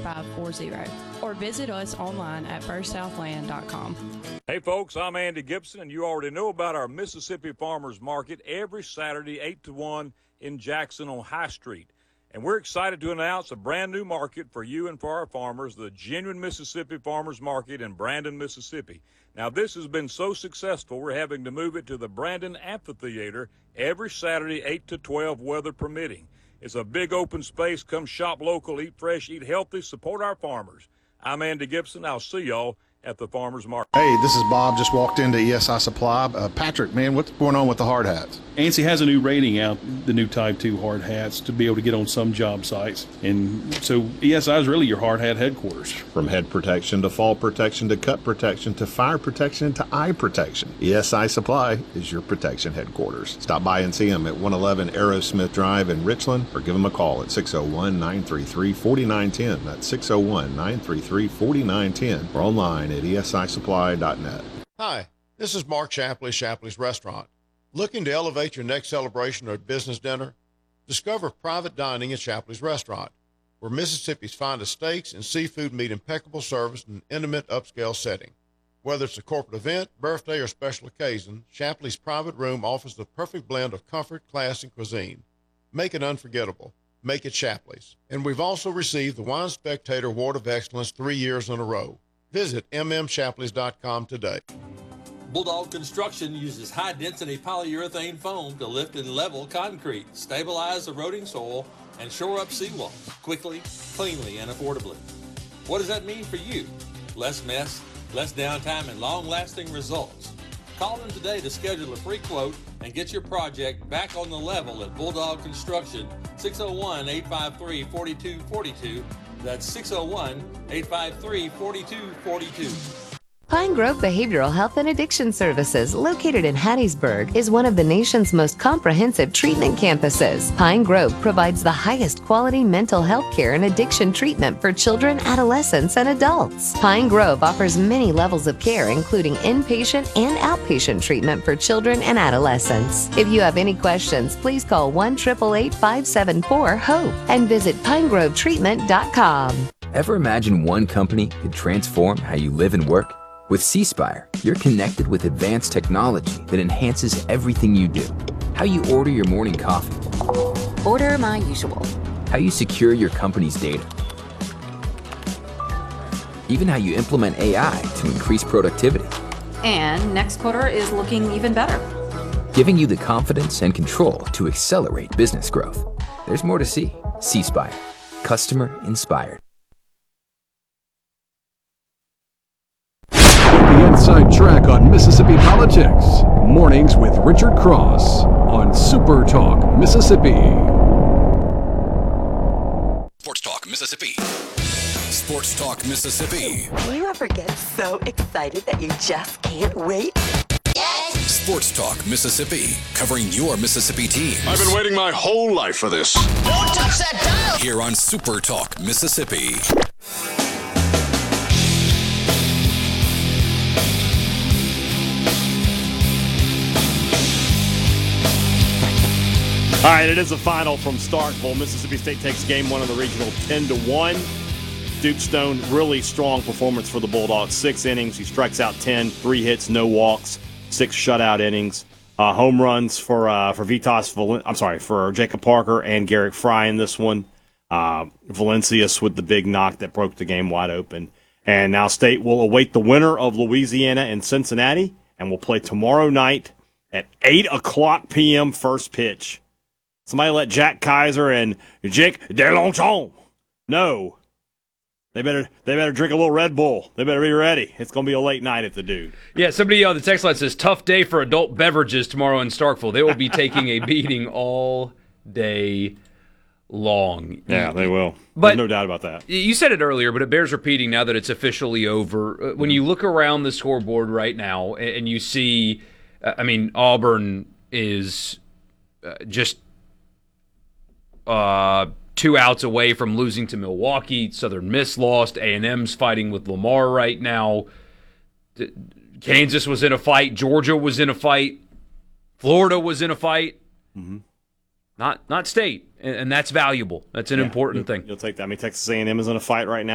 8540 or visit us online at firstsouthland.com. Hey folks, I'm Andy Gibson, and you already know about our Mississippi Farmers Market every Saturday 8 to 1 in Jackson on High Street. And we're excited to announce a brand new market for you and for our farmers, the Genuine Mississippi Farmers Market in Brandon, Mississippi. Now, this has been so successful, we're having to move it to the Brandon Amphitheater every Saturday, 8 to 12, weather permitting. It's a big open space. Come shop local, eat fresh, eat healthy, support our farmers. I'm Andy Gibson. I'll see y'all at the Farmers Market. Hey, this is Bob. Just walked into ESI Supply. Patrick, man, what's going on with the hard hats? ANSI has a new rating out, the new Type 2 hard hats, to be able to get on some job sites. And so ESI is really your hard hat headquarters. From head protection to fall protection to cut protection to fire protection to eye protection, ESI Supply is your protection headquarters. Stop by and see them at 111 Aerosmith Drive in Richland, or give them a call at 601-933-4910. That's 601-933-4910, or online at esisupply.net. Hi, this is Mark Shapley, Shapley's Restaurant. Looking to elevate your next celebration or business dinner? Discover private dining at Shapley's Restaurant, where Mississippi's finest steaks and seafood meet impeccable service in an intimate, upscale setting. Whether it's a corporate event, birthday, or special occasion, Shapley's private room offers the perfect blend of comfort, class, and cuisine. Make it unforgettable. Make it Shapley's. And we've also received the Wine Spectator Award of Excellence 3 years in a row. Visit mmshapleys.com today. Bulldog Construction uses high-density polyurethane foam to lift and level concrete, stabilize eroding soil, and shore up seawalls quickly, cleanly, and affordably. What does that mean for you? Less mess, less downtime, and long-lasting results. Call them today to schedule a free quote and get your project back on the level at Bulldog Construction, 601-853-4242. That's 601-853-4242. Pine Grove Behavioral Health and Addiction Services, located in Hattiesburg, is one of the nation's most comprehensive treatment campuses. Pine Grove provides the highest quality mental health care and addiction treatment for children, adolescents, and adults. Pine Grove offers many levels of care, including inpatient and outpatient treatment for children and adolescents. If you have any questions, please call 1-888-574-HOPE and visit pinegrovetreatment.com. Ever imagine one company could transform how you live and work? With C-Spire, you're connected with advanced technology that enhances everything you do. How you order your morning coffee. Order my usual. How you secure your company's data. Even how you implement AI to increase productivity. And next quarter is looking even better. Giving you the confidence and control to accelerate business growth. There's more to see. C-Spire. Customer inspired. The inside track on Mississippi politics. Mornings with Richard Cross on Super Talk Mississippi. Sports Talk Mississippi. Sports Talk Mississippi. Do you ever get so excited that you just can't wait? Yes! Sports Talk Mississippi, covering your Mississippi teams. I've been waiting my whole life for this. Don't touch that dial! Here on Super Talk Mississippi. All right, it is a final from Starkville. Mississippi State takes game one of the regional 10-1. Duke Stone, really strong performance for the Bulldogs. 6 innings, he strikes out 10, 3 hits, no walks, 6 shutout innings. Home runs for Jacob Parker and Garrick Fry in this one. Valencius with the big knock that broke the game wide open. And now State will await the winner of Louisiana and Cincinnati, and will play tomorrow night at 8 o'clock p.m. first pitch. Somebody let Jack Kaiser and Jake Delongchon know. They better drink a little Red Bull. They better be ready. It's going to be a late night at the Dude. Yeah, somebody on the text line says, tough day for adult beverages tomorrow in Starkville. They will be taking a beating all day long. Yeah, they will. But there's no doubt about that. You said it earlier, but it bears repeating now that it's officially over. When you look around the scoreboard right now and you see, Auburn is just 2 outs away from losing to Milwaukee. Southern Miss lost. A&M's fighting with Lamar right now. Kansas was in a fight. Georgia was in a fight. Florida was in a fight. Mm-hmm. Not State, and that's valuable. That's an important thing. You'll take that. Texas A&M is in a fight right now.